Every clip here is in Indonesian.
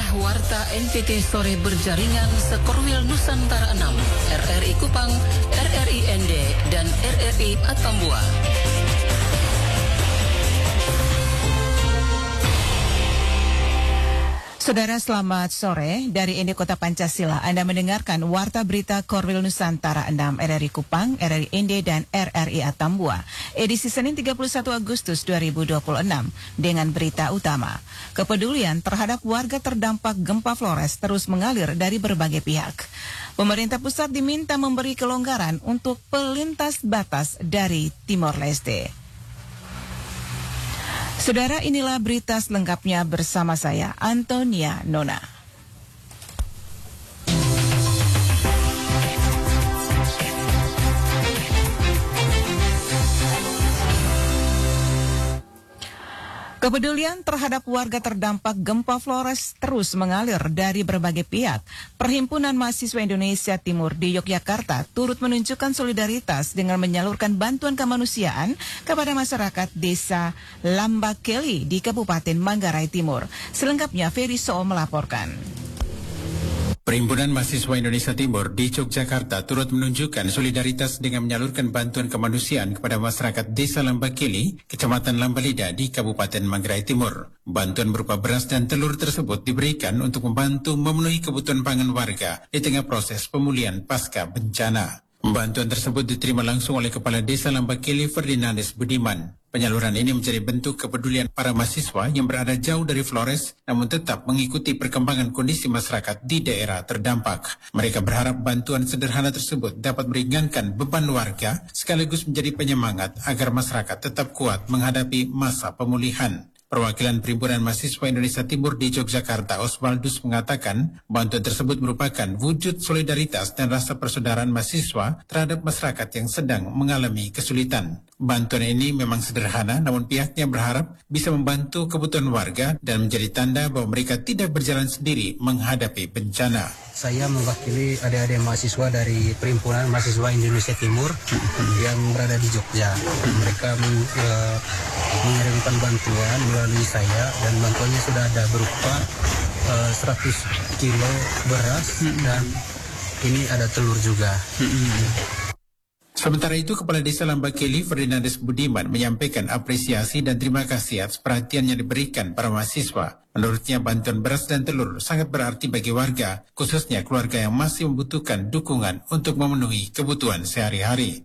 Warta NTT Sore berjaringan Sekorwil Nusantara 6, RRI Kupang, RRI ND, dan RRI Atambua. Saudara, selamat sore. Dari Indi Kota Pancasila, Anda mendengarkan Warta Berita Korwil Nusantara 6, RRI Kupang, RRI Inde, dan RRI Atambua. Edisi Senin 31 Agustus 2026 dengan berita utama. Kepedulian terhadap warga terdampak gempa Flores terus mengalir dari berbagai pihak. Pemerintah pusat diminta memberi kelonggaran untuk pelintas batas dari Timor Leste. Saudara, inilah berita selengkapnya bersama saya, Antonia Nona. Kepedulian terhadap warga terdampak gempa Flores terus mengalir dari berbagai pihak. Perhimpunan Mahasiswa Indonesia Timur di Yogyakarta turut menunjukkan solidaritas dengan menyalurkan bantuan kemanusiaan kepada masyarakat desa Lambakeli di Kabupaten Manggarai Timur. Selengkapnya Ferry Soe melaporkan. Perhimpunan Mahasiswa Indonesia Timur di Yogyakarta turut menunjukkan solidaritas dengan menyalurkan bantuan kemanusiaan kepada masyarakat Desa Lambakeli, Kecamatan Lambalida di Kabupaten Manggarai Timur. Bantuan berupa beras dan telur tersebut diberikan untuk membantu memenuhi kebutuhan pangan warga di tengah proses pemulihan pasca bencana. Bantuan tersebut diterima langsung oleh Kepala Desa Lambakeli Ferdinandes Budiman. Penyaluran ini menjadi bentuk kepedulian para mahasiswa yang berada jauh dari Flores namun tetap mengikuti perkembangan kondisi masyarakat di daerah terdampak. Mereka berharap bantuan sederhana tersebut dapat meringankan beban warga sekaligus menjadi penyemangat agar masyarakat tetap kuat menghadapi masa pemulihan. Perwakilan Perhimpunan Mahasiswa Indonesia Timur di Yogyakarta, Oswaldus, mengatakan bantuan tersebut merupakan wujud solidaritas dan rasa persaudaraan mahasiswa terhadap masyarakat yang sedang mengalami kesulitan. Bantuan ini memang sederhana, namun pihaknya berharap bisa membantu kebutuhan warga dan menjadi tanda bahwa mereka tidak berjalan sendiri menghadapi bencana. Saya mewakili adik-adik mahasiswa dari Perhimpunan Mahasiswa Indonesia Timur yang berada di Jogja. Mereka mengirimkan bantuan melalui saya dan bantuannya sudah ada berupa 100 kilo beras dan ini ada telur juga. Sementara itu, Kepala Desa Lambakeli Ferdinandes Budiman menyampaikan apresiasi dan terima kasih atas perhatian yang diberikan para mahasiswa. Menurutnya, bantuan beras dan telur sangat berarti bagi warga, khususnya keluarga yang masih membutuhkan dukungan untuk memenuhi kebutuhan sehari-hari.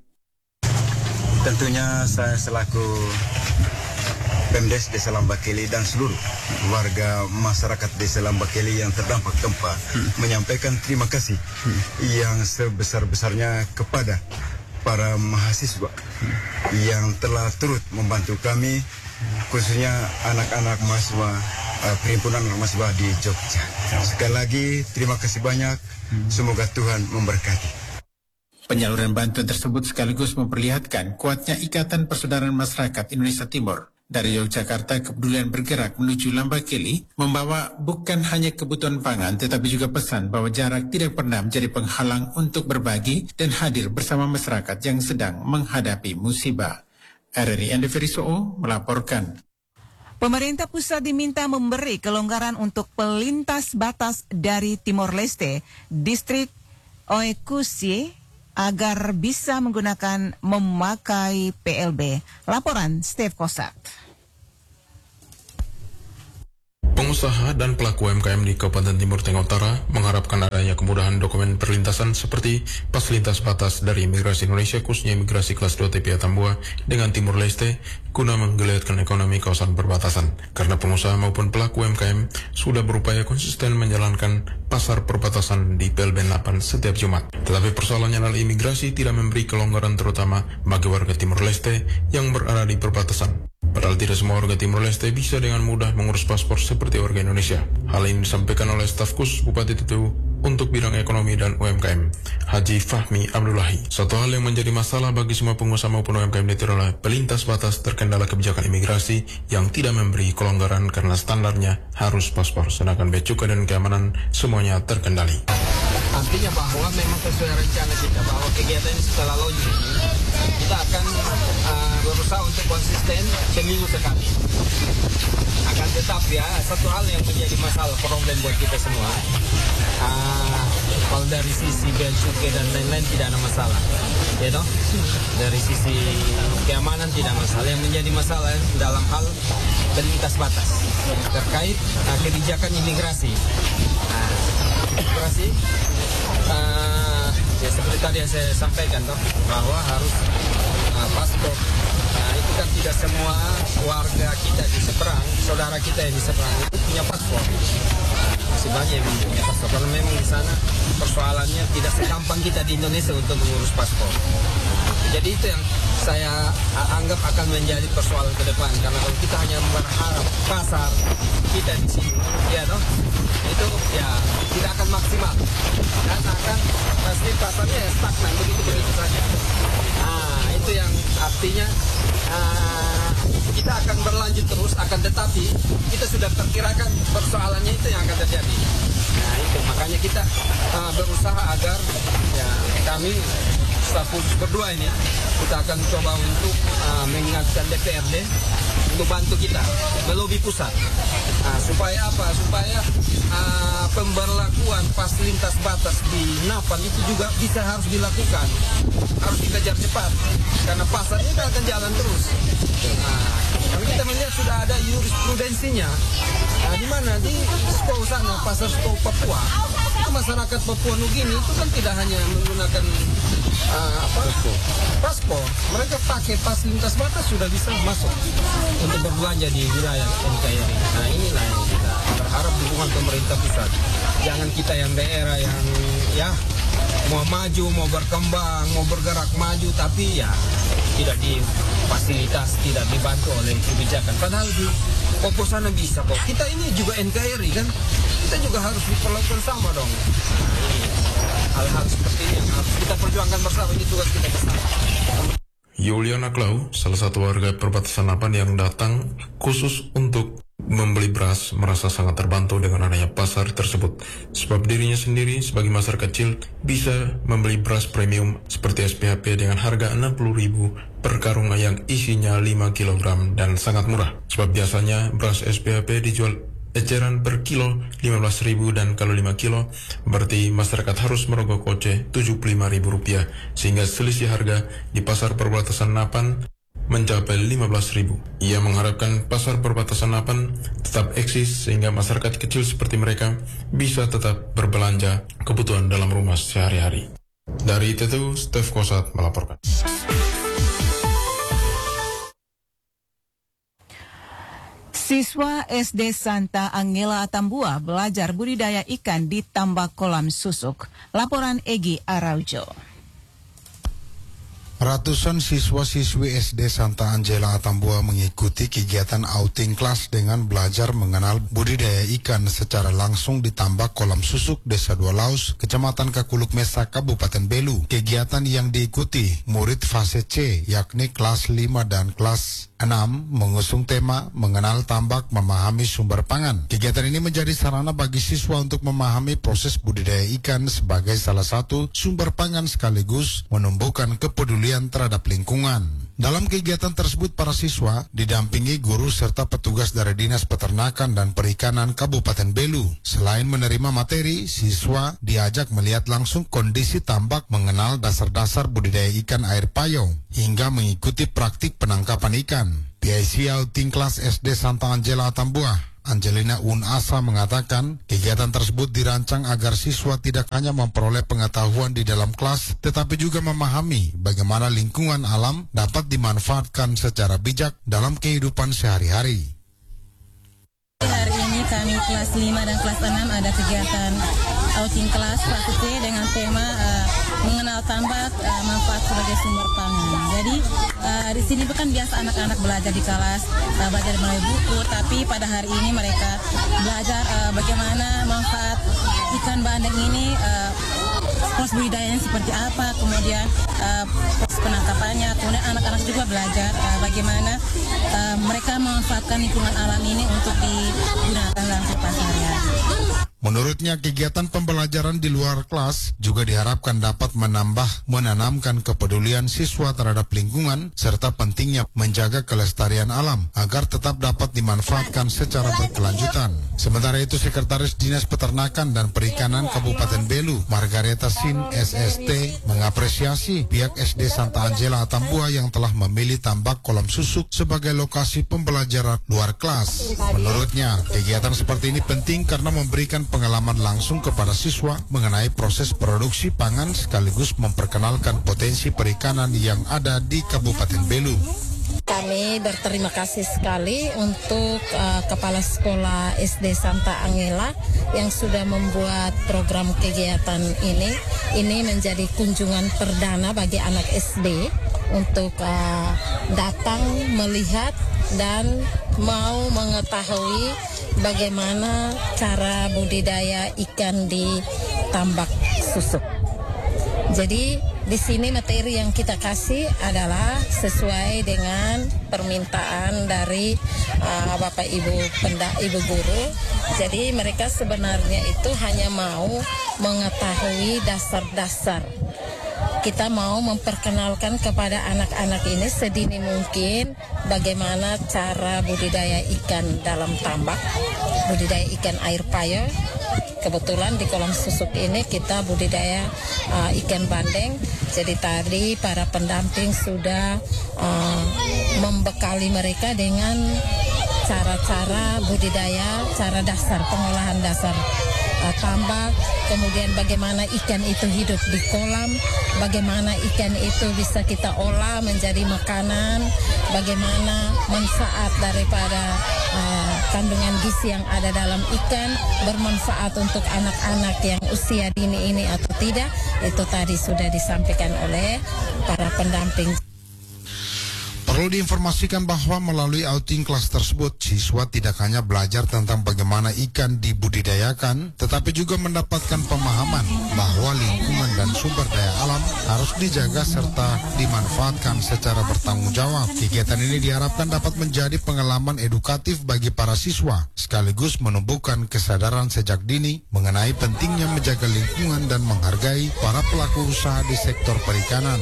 Tentunya saya selaku Pemdes Desa Lambakeli dan seluruh warga masyarakat Desa Lambakeli yang terdampak gempa menyampaikan terima kasih yang sebesar-besarnya kepada para mahasiswa yang telah turut membantu kami, khususnya anak-anak mahasiswa Perhimpunan Mahasiswa di Jogja. Sekali lagi terima kasih banyak, semoga Tuhan memberkati. Penyaluran bantuan tersebut sekaligus memperlihatkan kuatnya ikatan persaudaraan masyarakat Indonesia Timur. Dari Yogyakarta, kepedulian bergerak menuju Lambakeli membawa bukan hanya kebutuhan pangan, tetapi juga pesan bahwa jarak tidak pernah menjadi penghalang untuk berbagi dan hadir bersama masyarakat yang sedang menghadapi musibah. RRI Ende Ferry Soe melaporkan. Pemerintah pusat diminta memberi kelonggaran untuk pelintas batas dari Timor Leste, distrik Oekusi, agar bisa memakai PLB. Laporan Steve Kosak. Pengusaha dan pelaku UMKM di Kabupaten Timur Tengah Utara mengharapkan adanya kemudahan dokumen perlintasan seperti pas lintas batas dari Imigrasi Indonesia, khususnya Imigrasi Kelas 2 TPI Atambua dengan Timur Leste, guna menggeliatkan ekonomi kawasan perbatasan. Karena pengusaha maupun pelaku UMKM sudah berupaya konsisten menjalankan pasar perbatasan di PLB 8 setiap Jumat. Tetapi persoalannya adalah imigrasi tidak memberi kelonggaran terutama bagi warga Timur Leste yang berada di perbatasan. Padahal tidak semua warga Timur Leste bisa dengan mudah mengurus paspor seperti warga Indonesia. Hal ini disampaikan oleh staf khusus Bupati Tutu untuk bidang ekonomi dan UMKM, Haji Fahmi Abdullahi. Satu hal yang menjadi masalah bagi semua pengusaha maupun UMKM itu adalah pelintas batas terkendala kebijakan imigrasi yang tidak memberi kelonggaran karena standarnya harus paspor, sedangkan bea cukai dan keamanan semuanya terkendali. Artinya bahwa memang sesuai rencana kita bahwa kegiatan ini setelah launching kita akan berusaha untuk konsisten seminggu sekali. Akan tetap ya, satu hal yang menjadi masalah problem buat kita semua. Kalau dari sisi bea cukai dan lain-lain tidak ada masalah, ya toh. Dari sisi keamanan tidak masalah. Yang menjadi masalah dalam hal lintas batas terkait kebijakan imigrasi. Ya seperti tadi yang saya sampaikan toh, bahwa harus paspor. Itu kan tidak semua warga kita di seberang, saudara kita yang di seberang itu punya paspor. Masih banyak yang punya paspor. Karena memang di sana persoalannya tidak segampang kita di Indonesia untuk mengurus paspor. Jadi itu yang saya anggap akan menjadi persoalan ke depan. Karena kalau kita hanya berharap pasar kita di sini, ya toh, itu ya tidak akan maksimal. Dan akan pasti pasarnya stagnan begitu saja. Itu yang artinya kita akan berlanjut terus, akan tetapi kita sudah perkirakan persoalannya itu yang akan terjadi. Nah itu makanya kita berusaha agar ya kami staf khusus berdua ini kita akan coba untuk mengingatkan DPRD untuk bantu kita melobi pusat supaya apa? Supaya pemberlakuan pas lintas batas di Napan itu juga harus dilakukan, harus dikejar cepat karena pasarnya akan jalan terus. Kalau kita melihat sudah ada jurisprudensinya, di mana di Skau sana, pasar Skau Papua, itu masyarakat Papua Nugini itu kan tidak hanya menggunakan paspor, mereka pakai pas lintas batas sudah bisa masuk untuk berbelanja di wilayah NKRI. Nah inilah yang kita berharap dukungan pemerintah pusat. Jangan kita yang daerah yang ya mau maju, mau berkembang, mau bergerak maju, tapi ya tidak difasilitas, tidak dibantu oleh kebijakan. Padahal di Papua sana bisa kok. Kita ini juga NKRI kan, kita juga harus diperlakukan sama dong. Hal-hal seperti ini yang harus kita perjuangkan bersama, ini tugas kita bersama. Yuliana Klau, salah satu warga perbatasan Napan yang datang khusus untuk membeli beras, merasa sangat terbantu dengan adanya pasar tersebut. Sebab dirinya sendiri sebagai masyarakat kecil bisa membeli beras premium seperti SPHP dengan harga 60.000 per karung yang isinya 5 kg dan sangat murah. Sebab biasanya beras SPHP dijual eceran per kilo 15.000 dan kalau 5 kilo berarti masyarakat harus merogoh kocek Rp75.000 sehingga selisih harga di pasar perbatasan Napan mencapai 15.000. Ia mengharapkan pasar perbatasan Napan tetap eksis sehingga masyarakat kecil seperti mereka bisa tetap berbelanja kebutuhan dalam rumah sehari-hari. Dari TTU, Stef Kosat melaporkan. Siswa SD Santa Angela Atambua belajar budidaya ikan di tambak kolam susuk. Laporan Egi Araujo. Ratusan siswa-siswi SD Santa Angela Atambua mengikuti kegiatan outing kelas dengan belajar mengenal budidaya ikan secara langsung di tambak kolam susuk Desa Dua Laus, Kecamatan Kakuluk Mesa, Kabupaten Belu. Kegiatan yang diikuti murid fase C, yakni kelas 5 dan kelas 6, mengusung tema mengenal tambak, memahami sumber pangan. Kegiatan ini menjadi sarana bagi siswa untuk memahami proses budidaya ikan sebagai salah satu sumber pangan sekaligus menumbuhkan kepedulian terhadap lingkungan. Dalam kegiatan tersebut, para siswa didampingi guru serta petugas dari Dinas Peternakan dan Perikanan Kabupaten Belu. Selain menerima materi, siswa diajak melihat langsung kondisi tambak, mengenal dasar-dasar budidaya ikan air payau, hingga mengikuti praktik penangkapan ikan. PIC Outing Kelas SD Santa Angela Atambua, Angelina Unasa mengatakan kegiatan tersebut dirancang agar siswa tidak hanya memperoleh pengetahuan di dalam kelas, tetapi juga memahami bagaimana lingkungan alam dapat dimanfaatkan secara bijak dalam kehidupan sehari-hari. Hari ini kami kelas 5 dan kelas 6 ada kegiatan outing kelas fase C dengan tema mengenal tambak, manfaat sebagai sumber pangan. Jadi di sini bukan biasa anak-anak belajar di kelas, belajar melalui buku, tapi pada hari ini mereka belajar bagaimana manfaat ikan bandeng ini, proses budidayanya seperti apa, kemudian proses penangkapannya, kemudian anak-anak juga belajar bagaimana mereka memanfaatkan lingkungan alam ini untuk digunakan dalam kehidupan sehari-hari. Menurutnya, kegiatan pembelajaran di luar kelas juga diharapkan dapat menanamkan kepedulian siswa terhadap lingkungan serta pentingnya menjaga kelestarian alam agar tetap dapat dimanfaatkan secara berkelanjutan. Sementara itu, Sekretaris Dinas Peternakan dan Perikanan Kabupaten Belu, Margareta Sin SST, mengapresiasi pihak SD Santa Angela Atambua yang telah memilih tambak kolam susuk sebagai lokasi pembelajaran luar kelas. Menurutnya, kegiatan seperti ini penting karena memberikan pengalaman langsung kepada siswa mengenai proses produksi pangan sekaligus memperkenalkan potensi perikanan yang ada di Kabupaten Belu. Kami berterima kasih sekali untuk Kepala Sekolah SD Santa Angela yang sudah membuat program kegiatan ini. Ini menjadi kunjungan perdana bagi anak SD untuk datang melihat dan mau mengetahui bagaimana cara budidaya ikan di tambak susuk. Jadi di sini materi yang kita kasih adalah sesuai dengan permintaan dari Bapak Ibu guru. Jadi mereka sebenarnya itu hanya mau mengetahui dasar-dasar. Kita mau memperkenalkan kepada anak-anak ini sedini mungkin bagaimana cara budidaya ikan dalam tambak, budidaya ikan air payau. Kebetulan di kolam susuk ini kita budidaya ikan bandeng. Jadi tadi para pendamping sudah membekali mereka dengan cara-cara budidaya, cara dasar, pengolahan dasar tambak, kemudian bagaimana ikan itu hidup di kolam, bagaimana ikan itu bisa kita olah menjadi makanan, bagaimana manfaat daripada kandungan gizi yang ada dalam ikan bermanfaat untuk anak-anak yang usia dini ini atau tidak, itu tadi sudah disampaikan oleh para pendamping. Perlu diinformasikan bahwa melalui outing kelas tersebut, siswa tidak hanya belajar tentang bagaimana ikan dibudidayakan, tetapi juga mendapatkan pemahaman bahwa lingkungan dan sumber daya alam harus dijaga serta dimanfaatkan secara bertanggung jawab. Kegiatan ini diharapkan dapat menjadi pengalaman edukatif bagi para siswa, sekaligus menumbuhkan kesadaran sejak dini mengenai pentingnya menjaga lingkungan dan menghargai para pelaku usaha di sektor perikanan.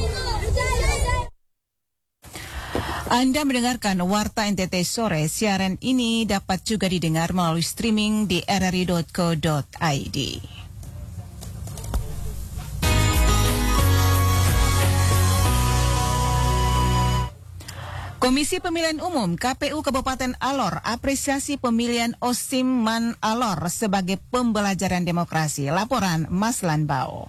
Anda mendengarkan Warta NTT Sore. Siaran ini dapat juga didengar melalui streaming di rri.co.id. Komisi Pemilihan Umum KPU Kabupaten Alor apresiasi pemilihan Osim Man Alor sebagai pembelajaran demokrasi. Laporan Mas Lanbao.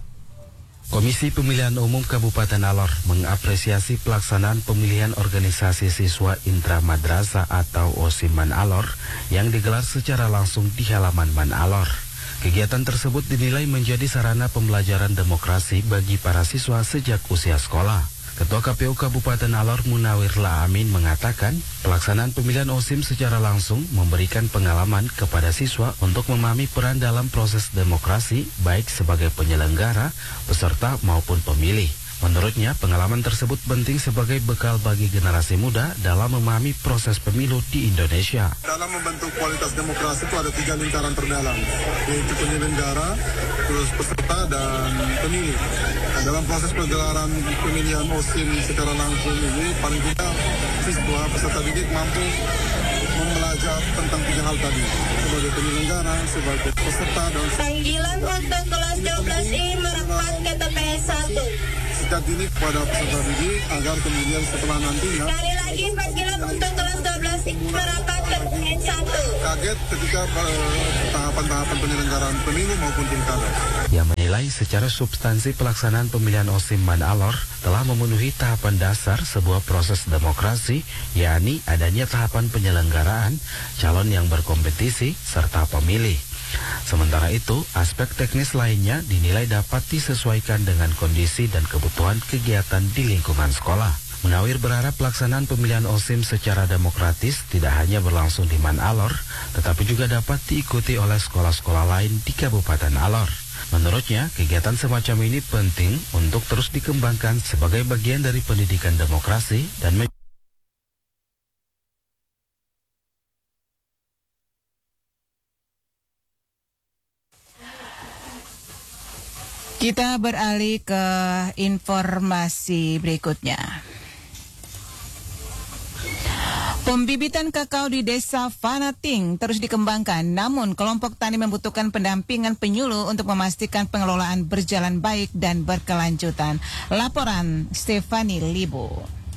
Komisi Pemilihan Umum Kabupaten Alor mengapresiasi pelaksanaan pemilihan organisasi siswa Intra Madrasah atau Osim Man Alor yang digelar secara langsung di halaman Man Alor. Kegiatan tersebut dinilai menjadi sarana pembelajaran demokrasi bagi para siswa sejak usia sekolah. Ketua KPU Kabupaten Alor Munawirlah Amin mengatakan pelaksanaan pemilihan OSIM secara langsung memberikan pengalaman kepada siswa untuk memahami peran dalam proses demokrasi baik sebagai penyelenggara, peserta maupun pemilih. Menurutnya, pengalaman tersebut penting sebagai bekal bagi generasi muda dalam memahami proses pemilu di Indonesia. Dalam membentuk kualitas demokrasi itu ada 3 lingkaran terdalam, yaitu penyelenggara, terus peserta, dan pemilih. Nah, dalam proses penggelaran pemilihan OSIM secara langsung ini, paling tidak siswa peserta didik mampu belajar tentang 3 hal tadi, sebagai penyelenggara, sebagai peserta, dan panggilan untuk kelas 12I merapat ke TPS 1. Sejak dini kepada peserta didik agar kemudian setelah nantinya sekali lagi panggilan untuk kelas 12I merapat ke TPS 1. Kaget ketika tahapan-tahapan penyelenggaraan pemilu maupun pilkada. Yang menilai secara substansi pelaksanaan pemilihan OSIM Man Alor telah memenuhi tahapan dasar sebuah proses demokrasi, yakni adanya tahapan penyelenggaraan, calon yang berkompetisi, serta pemilih. Sementara itu, aspek teknis lainnya dinilai dapat disesuaikan dengan kondisi dan kebutuhan kegiatan di lingkungan sekolah. Munawir berharap pelaksanaan pemilihan OSIM secara demokratis tidak hanya berlangsung di Man Alor, tetapi juga dapat diikuti oleh sekolah-sekolah lain di Kabupaten Alor. Menurutnya, kegiatan semacam ini penting untuk terus dikembangkan sebagai bagian dari pendidikan demokrasi dan Kita beralih ke informasi berikutnya. Pembibitan kakao di Desa Fanating terus dikembangkan, namun kelompok tani membutuhkan pendampingan penyuluh untuk memastikan pengelolaan berjalan baik dan berkelanjutan. Laporan Stefani Libo.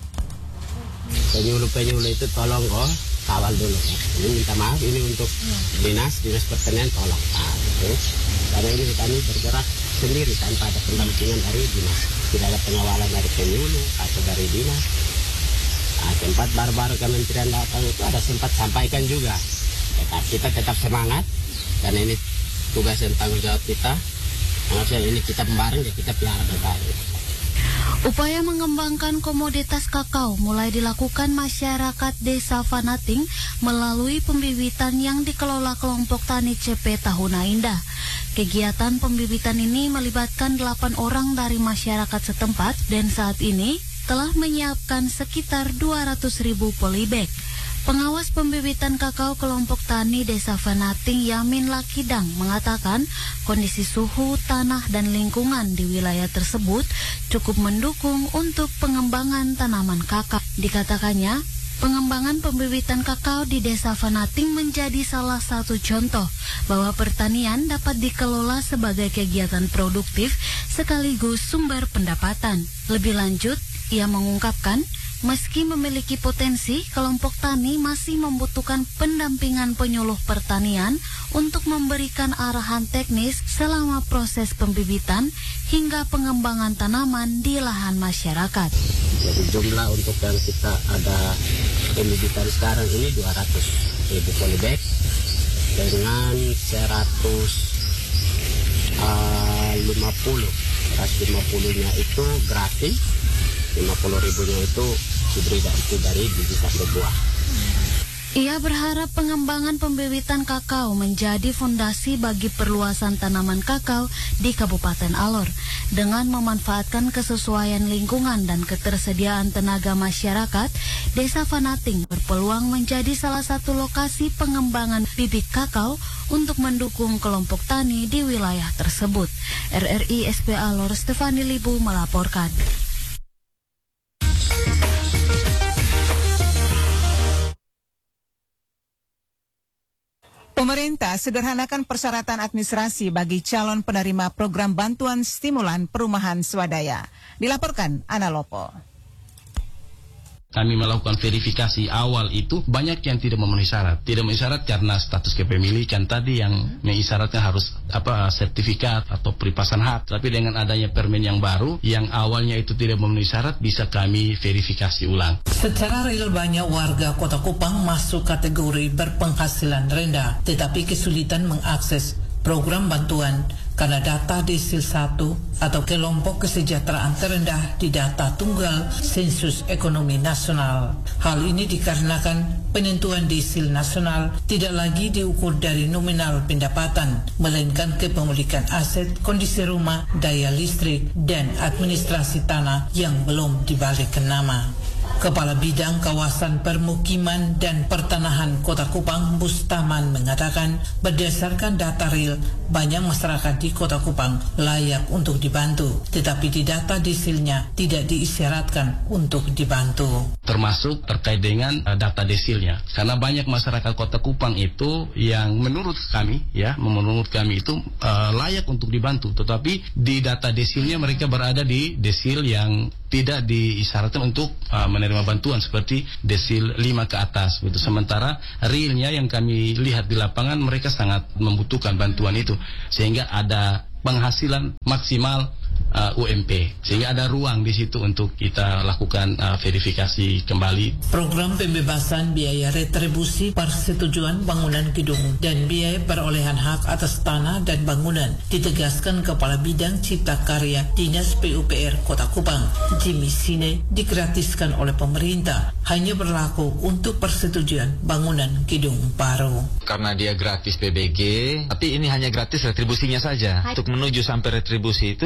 Penyuluh itu tolong kawal dulu. Ini minta maaf, ini untuk dinas pertanian tolong. Karena ini kami bergerak sendiri tanpa ada pendampingan dari dinas. Tidak ada pengawalan dari penyuluh atau dari dinas. Tempat baru-baru Kementerian Datang itu ada sempat sampaikan juga. Kita tetap semangat karena ini tugas dan tanggung jawab kita. Maksudnya ini kita bareng, kita pelihara baik. Upaya mengembangkan komoditas kakao mulai dilakukan masyarakat Desa Fanating melalui pembibitan yang dikelola kelompok tani CP Tahuna Indah. Kegiatan pembibitan ini melibatkan 8 orang dari masyarakat setempat dan saat ini telah menyiapkan sekitar 200.000 polybag. Pengawas pembibitan kakao kelompok tani Desa Fanating Yamin Lakidang mengatakan kondisi suhu, tanah, dan lingkungan di wilayah tersebut cukup mendukung untuk pengembangan tanaman kakao. Dikatakannya, pengembangan pembibitan kakao di Desa Fanating menjadi salah satu contoh bahwa pertanian dapat dikelola sebagai kegiatan produktif sekaligus sumber pendapatan. Lebih lanjut, ia mengungkapkan, meski memiliki potensi, kelompok tani masih membutuhkan pendampingan penyuluh pertanian untuk memberikan arahan teknis selama proses pembibitan hingga pengembangan tanaman di lahan masyarakat. Jadi jumlah untuk yang kita ada pembibitan sekarang ini 200.000 polybag dengan 150-nya itu gratis, 50.000-nya itu hibrida, itu dari biji sampai buah. Ia berharap pengembangan pembibitan kakao menjadi fondasi bagi perluasan tanaman kakao di Kabupaten Alor. Dengan memanfaatkan kesesuaian lingkungan dan ketersediaan tenaga masyarakat, Desa Fanating berpeluang menjadi salah satu lokasi pengembangan bibit kakao untuk mendukung kelompok tani di wilayah tersebut. RRI SP Alor Stefani Libu melaporkan. Pemerintah sederhanakan persyaratan administrasi bagi calon penerima program bantuan stimulan perumahan swadaya. Dilaporkan Ana Lopo. Kami melakukan verifikasi awal itu banyak yang tidak memenuhi syarat. Tidak memenuhi syarat karena status kepemilikan tadi yang mengisyaratnya harus sertifikat atau peripasan hak. Tapi dengan adanya permen yang baru yang awalnya itu tidak memenuhi syarat bisa kami verifikasi ulang. Secara real banyak warga Kota Kupang masuk kategori berpenghasilan rendah tetapi kesulitan mengakses program bantuan karena data desil 1 atau kelompok kesejahteraan terendah di data tunggal sensus ekonomi nasional. Hal ini dikarenakan penentuan desil nasional tidak lagi diukur dari nominal pendapatan, melainkan kepemilikan aset, kondisi rumah, daya listrik, dan administrasi tanah yang belum dibalikkan nama. Kepala Bidang Kawasan Permukiman dan Pertanahan Kota Kupang, Bustaman, mengatakan berdasarkan data real, banyak masyarakat di Kota Kupang layak untuk dibantu, tetapi di data desilnya tidak diisyaratkan untuk dibantu. Termasuk terkait dengan data desilnya, karena banyak masyarakat Kota Kupang itu yang menurut kami itu layak untuk dibantu, tetapi di data desilnya mereka berada di desil yang tidak diisyaratkan untuk menerima bantuan seperti desil 5 ke atas. Sementara realnya yang kami lihat di lapangan mereka sangat membutuhkan bantuan itu sehingga ada penghasilan maksimal UMP, sehingga ada ruang di situ untuk kita lakukan verifikasi kembali. Program pembebasan biaya retribusi persetujuan bangunan gedung dan biaya perolehan hak atas tanah dan bangunan ditegaskan Kepala Bidang Cipta Karya Dinas PUPR Kota Kupang, Jimmy Sine, digratiskan oleh pemerintah, hanya berlaku untuk persetujuan bangunan gedung baru. Karena dia gratis PBG, tapi ini hanya gratis retribusinya saja. Untuk menuju sampai retribusi itu ada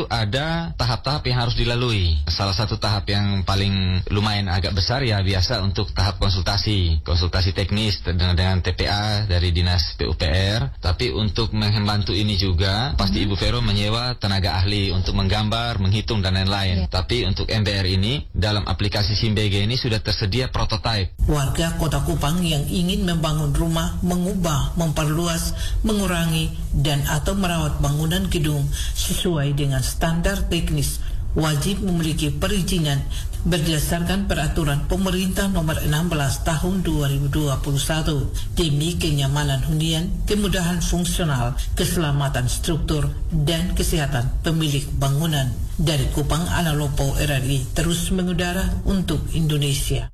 ada tahap-tahap yang harus dilalui. Salah satu tahap yang paling lumayan agak besar ya biasa untuk tahap konsultasi teknis dengan TPA dari Dinas PUPR. Tapi untuk membantu ini juga pasti Ibu Vero menyewa tenaga ahli untuk menggambar, menghitung dan lain-lain. Tapi untuk MBR ini dalam aplikasi SIMBG ini sudah tersedia prototipe. Warga Kota Kupang yang ingin membangun rumah, mengubah, memperluas, mengurangi dan atau merawat bangunan gedung sesuai dengan standar teknis wajib memiliki perizinan berdasarkan peraturan pemerintah nomor 16 tahun 2021 demi kenyamanan hunian, kemudahan fungsional, keselamatan struktur, dan kesehatan pemilik bangunan. Dari Kupang, Analopo RRI terus mengudara untuk Indonesia.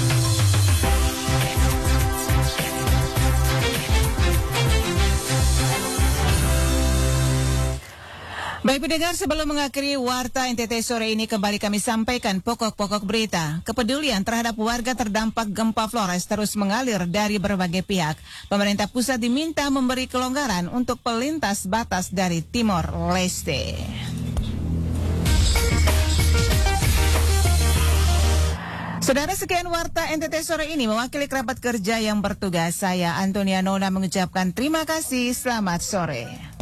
Baik pendengar, sebelum mengakhiri Warta NTT sore ini kembali kami sampaikan pokok-pokok berita. Kepedulian terhadap warga terdampak gempa Flores terus mengalir dari berbagai pihak. Pemerintah pusat diminta memberi kelonggaran untuk pelintas batas dari Timor Leste. Saudara, sekian Warta NTT sore ini mewakili kerabat kerja yang bertugas. Saya Antonia Nona mengucapkan terima kasih. Selamat sore.